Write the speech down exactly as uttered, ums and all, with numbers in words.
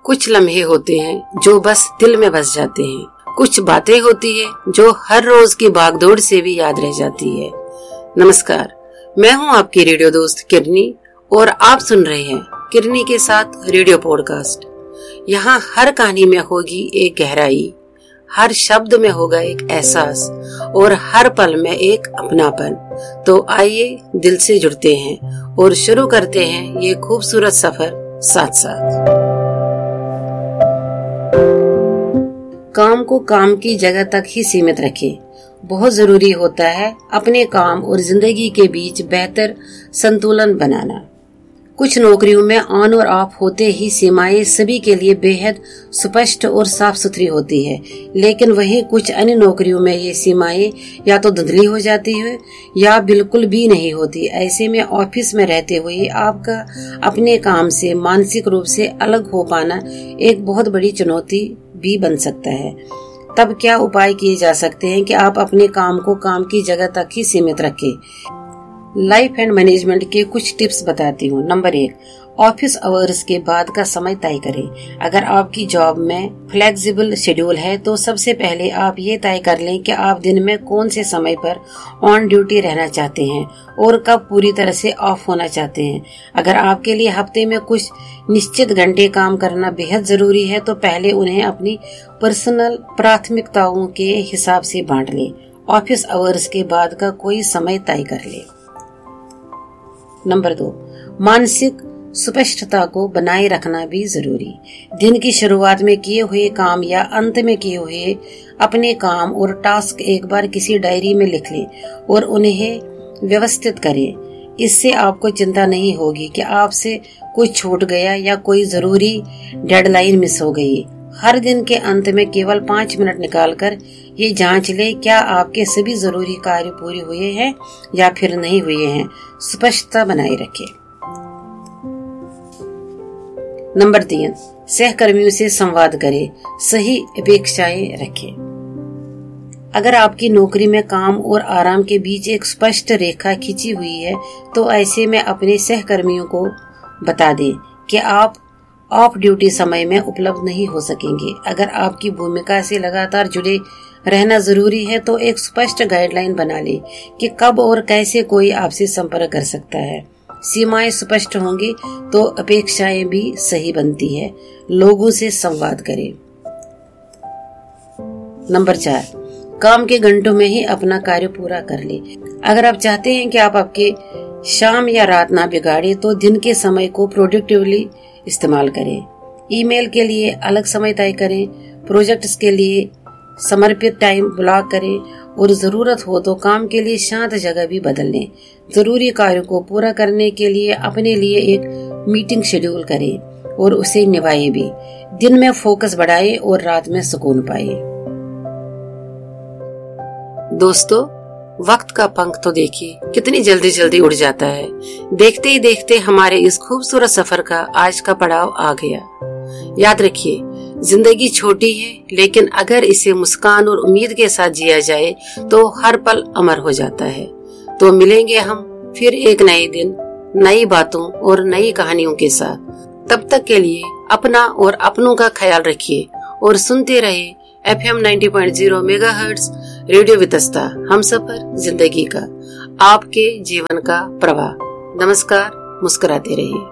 कुछ लम्हे होते हैं जो बस दिल में बस जाते हैं। कुछ बातें होती है जो हर रोज की भागदौड़ से भी याद रह जाती है। नमस्कार, मैं हूं आपकी रेडियो दोस्त किरनी और आप सुन रहे हैं किरनी के साथ रेडियो पॉडकास्ट। यहाँ हर कहानी में होगी एक गहराई, हर शब्द में होगा एक एहसास और हर पल में एक अपनापन। तो आइए दिल से जुड़ते हैं और शुरू करते हैं ये खूबसूरत सफर साथ साथ। काम को काम की जगह तक ही सीमित रखें। बहुत जरूरी होता है अपने काम और जिंदगी के बीच बेहतर संतुलन बनाना। कुछ नौकरियों में ऑन और ऑफ होते ही सीमाएं सभी के लिए बेहद स्पष्ट और साफ सुथरी होती है, लेकिन वहीं कुछ अन्य नौकरियों में ये सीमाएं या तो धुंधली हो जाती है या बिल्कुल भी नहीं होती। ऐसे में ऑफिस में रहते हुए आपका अपने काम से मानसिक रूप से अलग हो पाना एक बहुत बड़ी चुनौती भी बन सकता है। तब क्या उपाय किए जा सकते हैं कि आप अपने काम को काम की जगह तक ही सीमित रखें। लाइफ एंड मैनेजमेंट के कुछ टिप्स बताती हूँ। नंबर एक, ऑफिस आवर्स के बाद का समय तय करें। अगर आपकी जॉब में फ्लेक्सिबल शेड्यूल है तो सबसे पहले आप ये तय कर लें कि आप दिन में कौन से समय पर ऑन ड्यूटी रहना चाहते हैं और कब पूरी तरह से ऑफ होना चाहते हैं। अगर आपके लिए हफ्ते में कुछ निश्चित घंटे काम करना बेहद जरूरी है तो पहले उन्हें अपनी पर्सनल प्राथमिकताओं के हिसाब से बांट लें। ऑफिस आवर्स के बाद का कोई समय तय कर लें। नंबर दो, मानसिक स्पष्टता को बनाए रखना भी जरूरी। दिन की शुरुआत में किए हुए काम या अंत में किए हुए अपने काम और टास्क एक बार किसी डायरी में लिख लें और उन्हें व्यवस्थित करें। इससे आपको चिंता नहीं होगी कि आपसे कुछ छूट गया या कोई जरूरी डेडलाइन मिस हो गई। हर दिन के अंत में केवल पाँच मिनट निकालकर ये जांच ले क्या आपके सभी जरूरी कार्य पूरे हुए हैं या फिर नहीं हुए हैं। स्पष्टता बनाए रखें। नंबर तीन, सहकर्मियों से संवाद करें, सही अपेक्षाएं रखें। अगर आपकी नौकरी में काम और आराम के बीच एक स्पष्ट रेखा खींची हुई है तो ऐसे में अपने सहकर्मियों को बता दें कि आप ऑफ ड्यूटी समय में उपलब्ध नहीं हो सकेंगे। अगर आपकी भूमिका से लगातार जुड़े रहना जरूरी है तो एक स्पष्ट गाइडलाइन बना ले कि कब और कैसे कोई आपसे संपर्क कर सकता है। सीमाएं स्पष्ट होंगी तो अपेक्षाएं भी सही बनती है। लोगों से संवाद करें। नंबर चार, काम के घंटों में ही अपना कार्य पूरा कर ले। अगर आप चाहते हैं कि आप आपके शाम या रात ना बिगाड़े तो दिन के समय को प्रोडक्टिवली इस्तेमाल करें। ईमेल के लिए अलग समय तय करें, प्रोजेक्ट्स के लिए समर्पित टाइम ब्लॉक करें और जरूरत हो तो काम के लिए शांत जगह भी बदल लें। जरूरी कार्यों को पूरा करने के लिए अपने लिए एक मीटिंग शेड्यूल करें और उसे निभाएं भी। दिन में फोकस बढ़ाएं और रात में सुकून पाएं। दोस्तों, वक्त का पंख तो देखिए कितनी जल्दी जल्दी उड़ जाता है। देखते ही देखते हमारे इस खूबसूरत सफर का आज का पड़ाव आ गया। याद रखिए, जिंदगी छोटी है लेकिन अगर इसे मुस्कान और उम्मीद के साथ जिया जाए तो हर पल अमर हो जाता है। तो मिलेंगे हम फिर एक नए दिन, नई बातों और नई कहानियों के साथ। तब तक के लिए अपना और अपनों का ख्याल रखिए और सुनते रहे F M ninety point zero megahertz radio Vitasta, हम सफर जिंदगी का, आपके जीवन का प्रवाह। नमस्कार, मुस्कुराते रहिए।